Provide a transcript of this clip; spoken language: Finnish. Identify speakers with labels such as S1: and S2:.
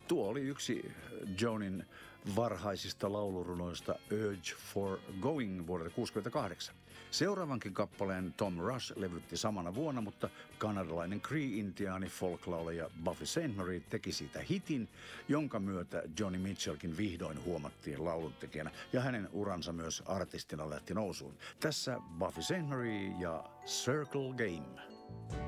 S1: Tuo oli yksi Jonin varhaisista laulurunoista Urge for Going vuodelta 1968. Seuraavankin kappaleen Tom Rush levytti samana vuonna, mutta kanadalainen Cree-intiaani folklaulaja Buffy Sainte-Marie teki siitä hitin, jonka myötä Joni Mitchellkin vihdoin huomattiin lauluntekijänä ja hänen uransa myös artistina lähti nousuun. Tässä Buffy Sainte-Marie ja Circle Game.